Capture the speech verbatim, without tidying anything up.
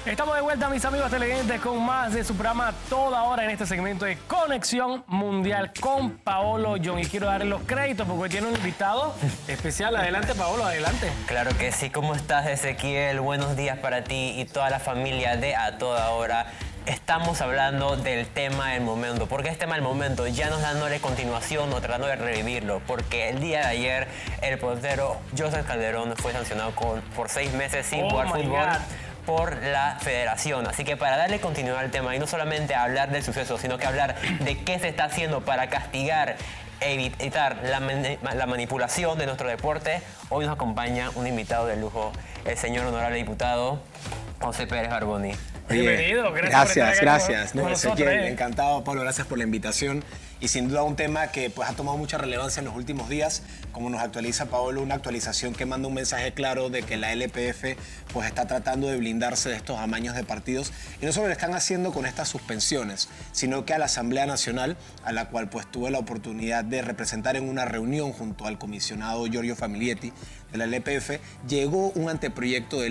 Estamos de vuelta, mis amigos televidentes, con más de su programa Toda Hora en este segmento de Conexión Mundial con Paolo John. Y quiero darle los créditos porque hoy tiene un invitado especial. Adelante, Paolo, adelante. Claro que sí. ¿Cómo estás, Ezequiel? Buenos días para ti y toda la familia de A Toda Hora. Estamos hablando del tema del momento. ¿Por qué es tema del momento? Ya nos dándole continuación o tratando de revivirlo. Porque el día de ayer el portero Joseph Calderón fue sancionado con, por seis meses sin Oh jugar my fútbol God. por la federación. Así que para darle continuidad al tema y no solamente hablar del suceso, sino que hablar de qué se está haciendo para castigar e evitar la, man- la manipulación de nuestro deporte, hoy nos acompaña un invitado de lujo, el señor honorable diputado José Pérez Barboni. Bienvenido, gracias, Gracias, por estar acá gracias. con, No, con nosotros. Ezequiel, eh. encantado, Pablo, gracias por la invitación. Y sin duda un tema que pues, ha tomado mucha relevancia en los últimos días, como nos actualiza Paolo, una actualización que manda un mensaje claro de que la L P F pues, está tratando de blindarse de estos amaños de partidos. Y no solo lo están haciendo con estas suspensiones, sino que a la Asamblea Nacional, a la cual pues, tuve la oportunidad de representar en una reunión junto al comisionado Giorgio Familietti de la L P F, llegó un anteproyecto de